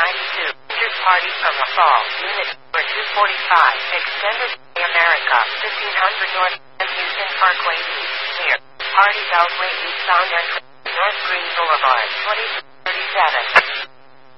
Just Party from the Fall, Unit number 245, Extended America, 1500 North Houston Parkway East, near Party Beltway East on North Green Boulevard, 2037.